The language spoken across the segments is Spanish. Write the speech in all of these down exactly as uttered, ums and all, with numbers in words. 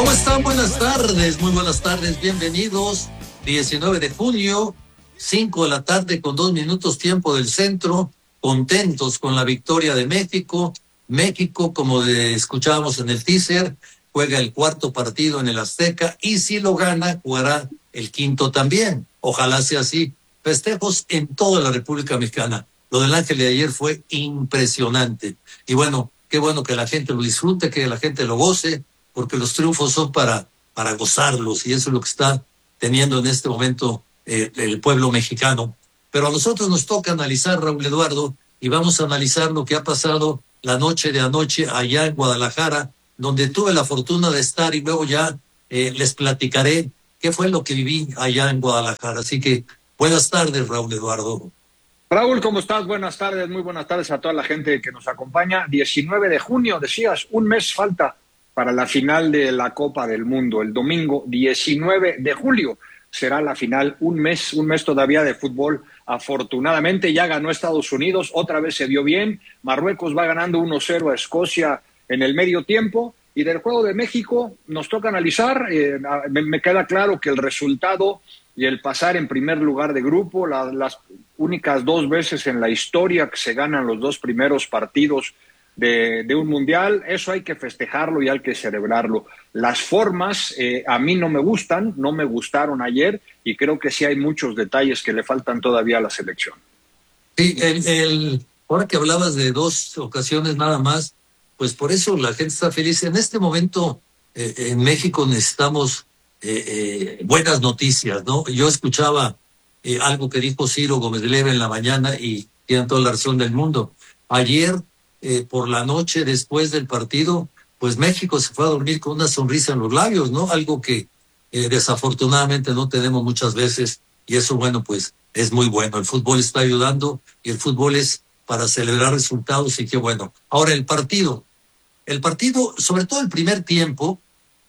¿Cómo están? Buenas tardes, muy buenas tardes, bienvenidos. diecinueve de junio, cinco de la tarde con dos minutos tiempo del centro, contentos con la victoria de México. México, como escuchábamos en el teaser, juega el cuarto partido en el Azteca y si lo gana, jugará el quinto también. Ojalá sea así. Festejos en toda la República Mexicana. Lo del Ángel de ayer fue impresionante. Y bueno, qué bueno que la gente lo disfrute, que la gente lo goce, porque los triunfos son para, para gozarlos, y eso es lo que está teniendo en este momento eh, el pueblo mexicano. Pero a nosotros nos toca analizar, Raúl Eduardo, y vamos a analizar lo que ha pasado la noche de anoche allá en Guadalajara, donde tuve la fortuna de estar, y luego ya eh, les platicaré qué fue lo que viví allá en Guadalajara. Así que buenas tardes, Raúl Eduardo. Raúl, ¿cómo estás? Buenas tardes, muy buenas tardes a toda la gente que nos acompaña. diecinueve de junio, decías, un mes falta para la final de la Copa del Mundo. El domingo diecinueve de julio será la final, un mes, un mes todavía de fútbol. Afortunadamente ya ganó Estados Unidos, otra vez se vio bien. Marruecos va ganando uno cero a Escocia en el medio tiempo. Y del juego de México nos toca analizar, eh, me, me queda claro que el resultado y el pasar en primer lugar de grupo, la, las únicas dos veces en la historia que se ganan los dos primeros partidos de, de un mundial, eso hay que festejarlo y hay que celebrarlo. Las formas eh, a mí no me gustan, no me gustaron ayer, y creo que sí hay muchos detalles que le faltan todavía a la selección. Sí, el, el, ahora que hablabas de dos ocasiones nada más, pues por eso la gente está feliz. En este momento eh, en México necesitamos eh, eh, buenas noticias, ¿no? Yo escuchaba eh, algo que dijo Ciro Gómez Leiva en la mañana y tienen toda la razón del mundo. Ayer eh, por la noche después del partido, pues México se fue a dormir con una sonrisa en los labios, ¿no? Algo que eh, desafortunadamente no tenemos muchas veces, y eso, bueno, pues es muy bueno. El fútbol está ayudando y el fútbol es para celebrar resultados, y qué bueno. Ahora el partido. El partido, sobre todo el primer tiempo,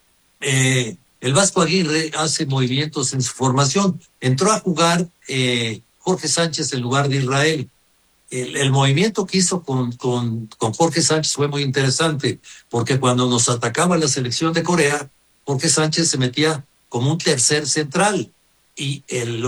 eh, el Vasco Aguirre hace movimientos en su formación. Entró a jugar eh, Jorge Sánchez en lugar de Israel. El, el movimiento que hizo con, con, con Jorge Sánchez fue muy interesante, porque cuando nos atacaba la selección de Corea, Jorge Sánchez se metía como un tercer central, y el,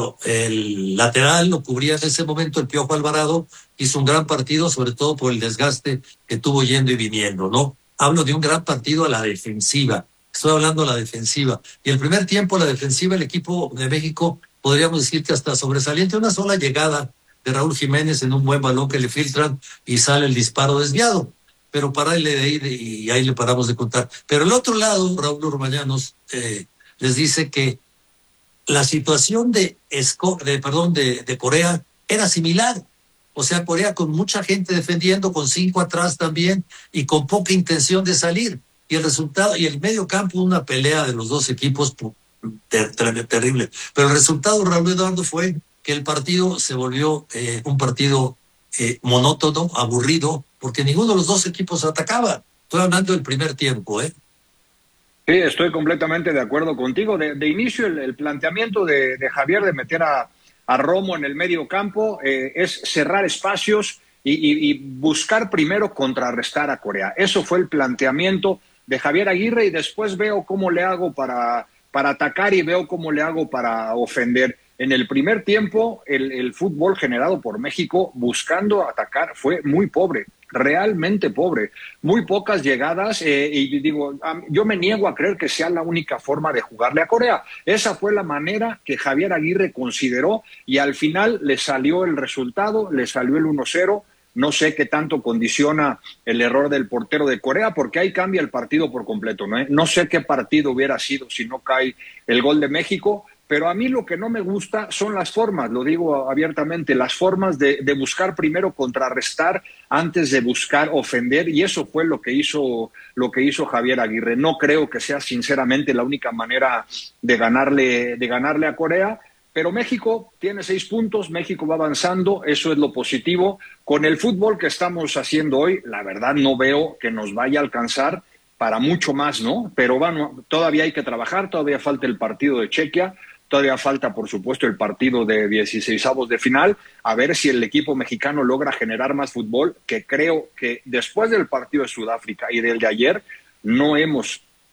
el lateral lo cubría en ese momento el Piojo Alvarado. Hizo un gran partido, sobre todo por el desgaste que tuvo yendo y viniendo, ¿no? Hablo de un gran partido a la defensiva. Estoy hablando de la defensiva. Y el primer tiempo, la defensiva, el equipo de México, podríamos decir que hasta sobresaliente. Una sola llegada de Raúl Jiménez en un buen balón que le filtran y sale el disparo desviado. Pero para ahí, y ahí le paramos de contar. Pero el otro lado, Raúl Orbañanos, eh, les dice que la situación de, Esco, de, perdón, de, de Corea era similar. O sea, Corea con mucha gente defendiendo, con cinco atrás también, y con poca intención de salir. Y el resultado, y el medio campo, una pelea de los dos equipos ter, ter, terrible. Pero el resultado, Raúl Eduardo, fue que el partido se volvió eh, un partido eh, monótono, aburrido, porque ninguno de los dos equipos atacaba. Estoy hablando del primer tiempo, ¿eh? Sí, estoy completamente de acuerdo contigo. De, de inicio, el, el planteamiento de, de Javier de meter a, a Romo en el medio campo eh, es cerrar espacios y, y, y buscar primero contrarrestar a Corea. Eso fue el planteamiento de Javier Aguirre, y después veo cómo le hago para, para atacar y veo cómo le hago para ofender. En el primer tiempo, el, el fútbol generado por México buscando atacar fue muy pobre, realmente pobre. Muy pocas llegadas eh, y digo, yo me niego a creer que sea la única forma de jugarle a Corea. Esa fue la manera que Javier Aguirre consideró, y al final le salió el resultado, le salió el uno cero. No sé qué tanto condiciona el error del portero de Corea, porque ahí cambia el partido por completo, ¿no? No sé qué partido hubiera sido si no cae el gol de México. Pero a mí lo que no me gusta son las formas, lo digo abiertamente, las formas de, de buscar primero contrarrestar antes de buscar ofender, y eso fue lo que hizo lo que hizo Javier Aguirre. No creo que sea sinceramente la única manera de ganarle, de ganarle a Corea, pero México tiene seis puntos, México va avanzando, eso es lo positivo. Con el fútbol que estamos haciendo hoy, la verdad no veo que nos vaya a alcanzar para mucho más, ¿no? Pero bueno, todavía hay que trabajar, todavía falta el partido de Chequia. Todavía falta, por supuesto, el partido de dieciseisavos de final, a ver si el equipo mexicano logra generar más fútbol, que creo que después del partido de Sudáfrica y del de ayer no hemos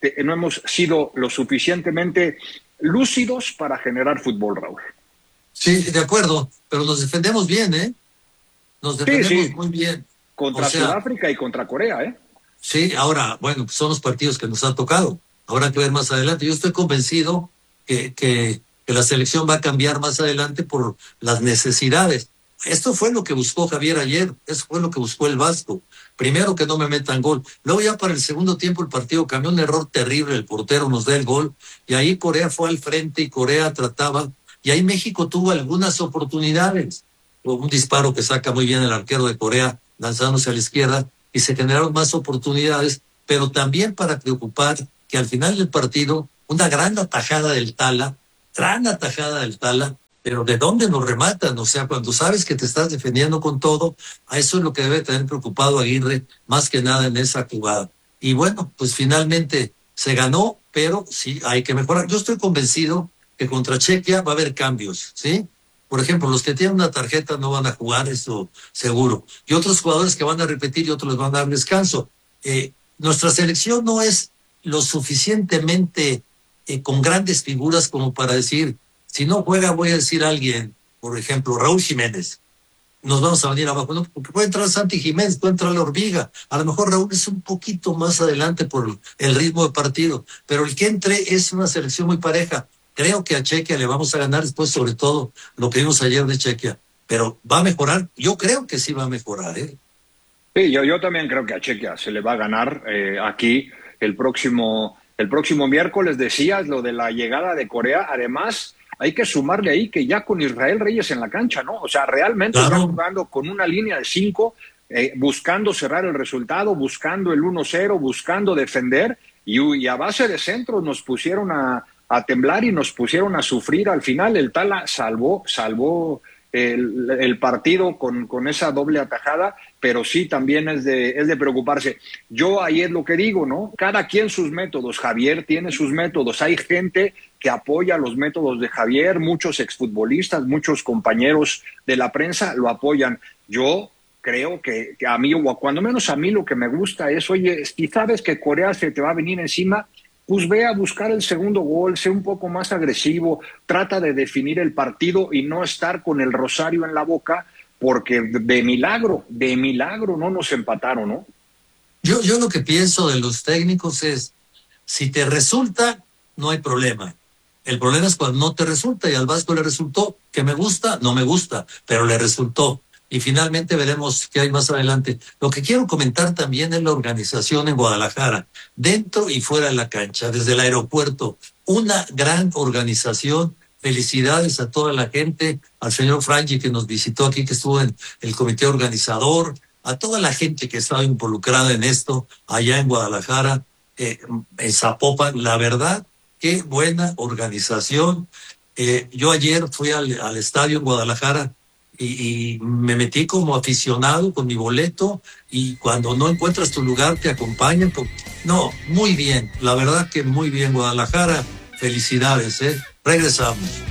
no hemos sido lo suficientemente lúcidos para generar fútbol, Raúl. Sí, de acuerdo, pero nos defendemos bien, ¿eh? Nos defendemos sí, sí. muy bien. Contra o sea, Sudáfrica y contra Corea, ¿eh? Sí, ahora, bueno, son los partidos que nos han tocado. Habrá que ver más adelante. Yo estoy convencido que, que, que la selección va a cambiar más adelante por las necesidades. Esto fue lo que buscó Javier ayer, eso fue lo que buscó el Vasco. Primero que no me metan gol. Luego ya para el segundo tiempo el partido cambió, un error terrible, el portero nos da el gol y ahí Corea fue al frente y Corea trataba. Y ahí México tuvo algunas oportunidades. Hubo un disparo que saca muy bien el arquero de Corea, lanzándose a la izquierda, y se generaron más oportunidades, pero también para preocupar que al final del partido, una gran atajada del Tala, gran atajada del Tala, pero ¿de dónde nos rematan? O sea, cuando sabes que te estás defendiendo con todo, a eso es lo que debe tener preocupado Aguirre, más que nada en esa jugada. Y bueno, pues finalmente se ganó, pero sí hay que mejorar. Yo estoy convencido que contra Chequia va a haber cambios, ¿sí? Por ejemplo, los que tienen una tarjeta no van a jugar, eso seguro. Y otros jugadores que van a repetir y otros les van a dar descanso. Eh, nuestra selección no es lo suficientemente eh, con grandes figuras como para decir, si no juega voy a decir a alguien, por ejemplo, Raúl Jiménez, nos vamos a venir abajo, no, porque puede entrar Santi Jiménez, puede entrar la Hormiga, a lo mejor Raúl es un poquito más adelante por el ritmo de partido, pero el que entre es una selección muy pareja. Creo que a Chequia le vamos a ganar después, sobre todo lo que vimos ayer de Chequia, pero va a mejorar, yo creo que sí va a mejorar, ¿eh? Sí, yo, yo también creo que a Chequia se le va a ganar eh, aquí el próximo, el próximo miércoles. Decías lo de la llegada de Corea, además hay que sumarle ahí que ya con Israel Reyes en la cancha, ¿no? O sea, realmente claro. Ya jugando con una línea de cinco, eh, buscando cerrar el resultado, buscando el uno cero, buscando defender, y, y a base de centros nos pusieron a, a temblar y nos pusieron a sufrir. Al final el Tala salvó, salvó el, el partido con, con esa doble atajada, pero sí también es de, es de preocuparse. Yo ahí es lo que digo, ¿no? Cada quien sus métodos. Javier tiene sus métodos. Hay gente que apoya los métodos de Javier, muchos exfutbolistas, muchos compañeros de la prensa lo apoyan. Yo creo que, que a mí, o cuando menos a mí, lo que me gusta es, oye, si sabes que Corea se te va a venir encima, pues ve a buscar el segundo gol, sé un poco más agresivo, trata de definir el partido y no estar con el rosario en la boca, porque de milagro, de milagro no nos empataron, ¿no? Yo, yo lo que pienso de los técnicos es, si te resulta, no hay problema. El problema es cuando no te resulta, y al Vasco le resultó, que me gusta, no me gusta, pero le resultó. Y finalmente veremos qué hay más adelante. Lo que quiero comentar también es la organización en Guadalajara, dentro y fuera de la cancha, desde el aeropuerto. Una gran organización. Felicidades a toda la gente, al señor Frangi que nos visitó aquí, que estuvo en el comité organizador, a toda la gente que estaba involucrada en esto, allá en Guadalajara, eh, en Zapopan. La verdad, qué buena organización. Eh, yo ayer fui al, al estadio en Guadalajara, Y, y me metí como aficionado con mi boleto, y cuando no encuentras tu lugar te acompañan. Con... No, muy bien, la verdad que muy bien Guadalajara, felicidades, ¿eh? Regresamos.